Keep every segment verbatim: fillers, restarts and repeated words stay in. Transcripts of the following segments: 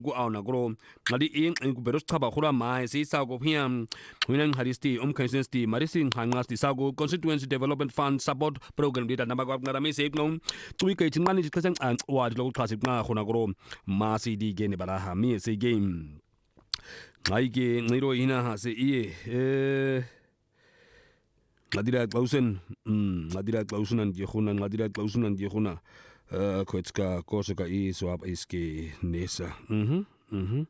ku awna gro ngadi in ku beros khaba khura mai si sa go hiam winan haristi um kansensti marisin hangas ti sa go constituency development fund support program data na magwa ngara mi se ngom tui kai chingani kasang an wa lo classic na khuna gro ma si di ge ne bara ha mi se game ngai ge ngiro ina ha se ie eh ngadira klausen mm ngadira klausen an ge khuna ngadira klausen an ge khuna Uh, Koetska Korsika i swap iski nesa. Mhm. Mhm.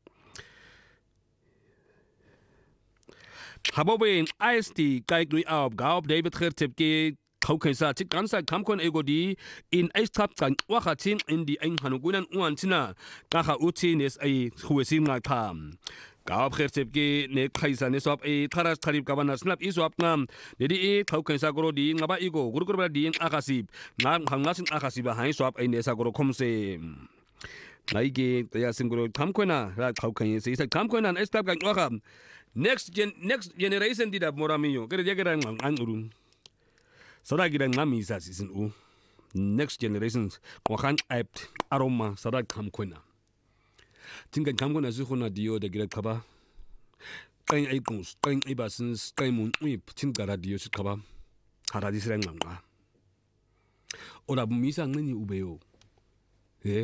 Habobe I S T kai gui ab gaub David Khertep ke khaukaisa chit kansa kamkon egodi in aistap kan wakhatin in di ein hanugunan uantina ka uti nes ai khuesin nga kham gaub Khertep ke ne khaisa ne swap e tharas tharip kabana snap i swap ngam ne di e khaukaisa goro di ngaba igo gurgur di akasib ngam hangasin akasiba hai swap ai ne sa goro khomse naige ya singoro kamkona ra khaukan se isa kamkona aistap kan wakham next gen next generation dida moramiyo kere jegera ngam anurun sada gira ngami sa season u next generations ko khan apt aroma sada kam kona tinga kam kona su khona dio de gira khaba kain ai kungs kain ai basins kain mun ui tinga radio su khaba haradi sira nganga ora misa ngani ubeyo eh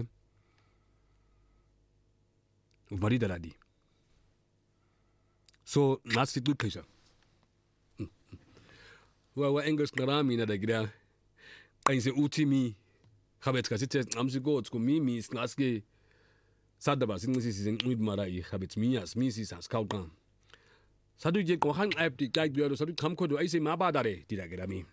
ubari daladi so nasi tu kaisa wa wa english ngarami na da gira kain se utimi habet ka sitte amsi go tsko mimi snaske sadaba sin si sin ud marai habet mias misi sa scout sadu je ko hang app di tag dio sadu kam ko do ai se ma ba dare di da gira mi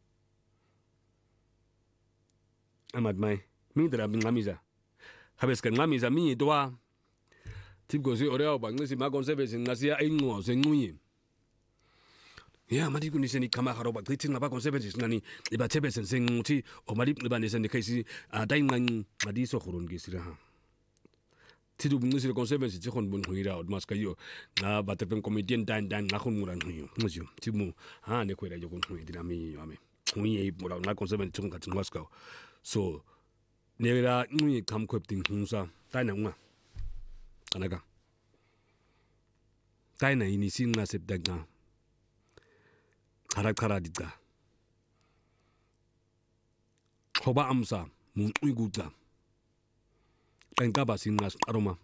amad mai mi dra bin ngamiza habes ka ngamiza mi doa tip go si oreo ba ngisi ma conserve sin ngasia ai ngo se ngui ya mari ku ni se ni kama haro ba gritin ba conserve sin ngani iba tebe sen sen nguti o mari iba ni sen ni kaisi a dai ngan madi so khurun gi sira ha tidu ngisi conserve sin khon bun huira od mas kayo na ba tepem comedian dan dan na khun muran huyo ngusio timu ha ne ko ra jo kun hui dinami ame hui e mura na conserve sin ka tin waska so ne ra ngui kam ko tin hunsa dai na ngwa anaga dai na ini sin na sep dagna harak haradita hoba amsa mun uiguta kankaba sin nas aroma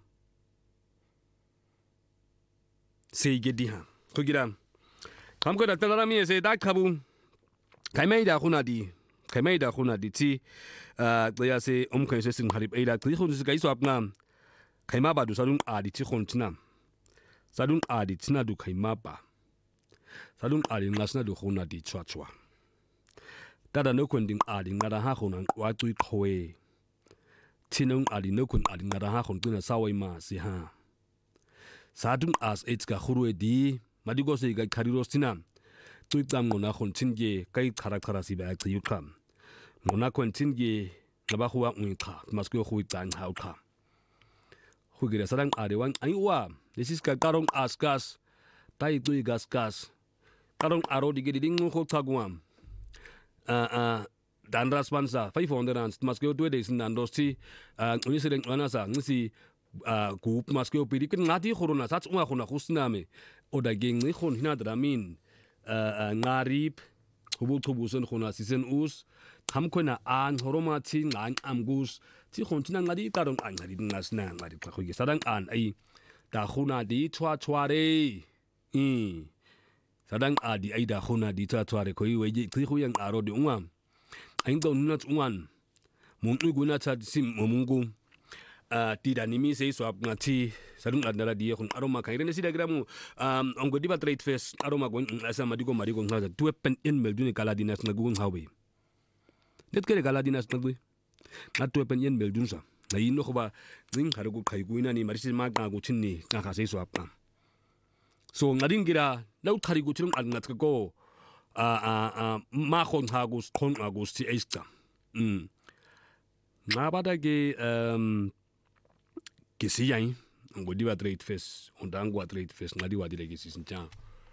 seige diha kogira kamko da talara mi se da kabu kaimai da khuna di kaimai da khuna di ti a ya se um kan se sin harib ai da tri khun se kai so apna kaima ba du sadun adi ti khon tina sadun adi tina du kaima ba sadun adi ngasna du khuna di chwa chwa tada no kun ding adi ngara ha khuna wa tui khoe tinung adi no kun adi ngara ha khun tuna sawai ma si ha sadun as its ka khuru di madigo se ga khariro tina tui tam ngona khun tinge kai khara khara si ba chi kham ngona kun tinge ngaba khuwa ngui kha masko khui tan ha kha hugira sarang adewan aiwa this is ka karong askas tai tui gas gas karong aro dige ding ko tagwam a a dan raspansa five hundred and masko two days nandosti a uni sereng ana sa ngisi a group masko pidi kin ngati khorona sats unga khona khusname oda geng ni khon hina dramin a ngarip hubu thubusen khona sisen us tham khona an horoma thi ngan amgus ti khon tina ngadi karong an ngadi ngasna ngadi kha khogi sadang an ai da khuna di chwa chwa re i sadang adi ai da khuna di chwa chwa re khoi weji ti khuyang aro di ungam ai do nunat ungan mun uguna cha sim momungu a ti da nimi sei so ngati sadung adara di khon aroma kai rene sida gramu um ongo diba trade face aroma gon asa madigo marigo ngaza tu pen in melduni kala dinas na gun hawe net kere kala dinas na gui na tu pen yen meldun sa na yino khoba ning harugo kai guina ni marisi ma ga gu chinni ka ka sei so apam so ngading gira lau thari gu chirung alngat ko a a a ma khon hagus khon agus ti eista um na bada ge um kisiyan ngo diwa trade face ondangwa trade face ngadi wa dire kisisin cha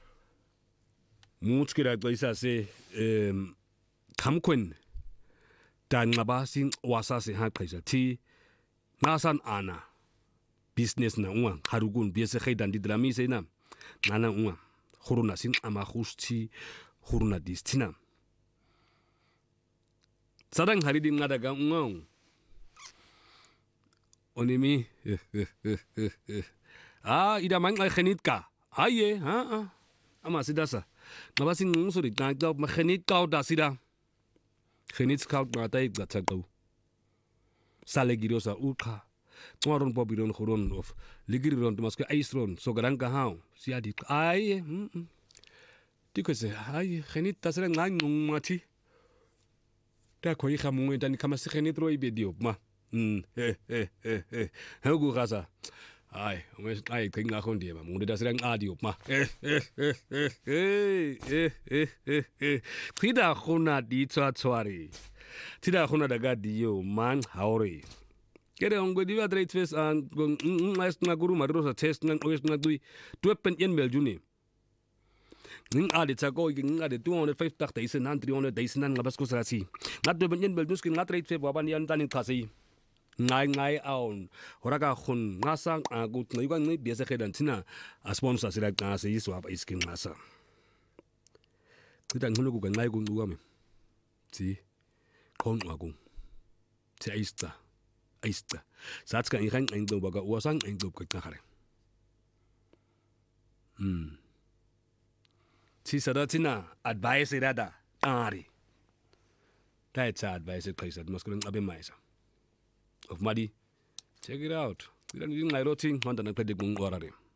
mutskira tsaisa se um kamkwen dan ngaba sin wasa se ha kaisa ti nasan ana business na unga harukun biese khaidan di drami sena ngana unga khuruna sin ama khusti khuruna distina sadang hari di ngada ga unga onimi ah ida man khenit ka aye ha ama sidasa ngabasin ngusuri ta ga khenit ka da sida khenit ka ma tai ga tsaqo sale girosa ukha ngoron bobiron khoron of ligiriron maske aisron so garanga hao siadi ai dikose ai khenit tasra ngang ngati ta khoi khamu tan khamasi khenit roi bedio ma hm eh eh eh eh hagu gasa ai umes ai kinga khondi ma munde tasra ngadi ma eh eh eh eh eh eh eh khida khona di tswa tswari tida khona daga dio man hauri kere ongo diwa trade face an ngas na guru marosa test nang oes na dui tupen yen meljuni ning ade tsako ing ade two hundred fifty thousand and three hundred thousand nan ngabas ko sasi ngat tupen yen meljus kin ngat trade face baban yan tanin khasi ngai ngai aun horaka khun ngasa agut ngai kan ngai biasa khedan tina a sponsor sila ka se iswa ba iskin ngasa kita ngulu ku ngai ku ngame ti kon wagung ti aista aista sats kan ikan ang do baga wasang ang do ka khare hmm si sadatina advice irada ari that's advice kaisa maskulin abe maisa of madi check it out idan ngai roting honda na pede gung warare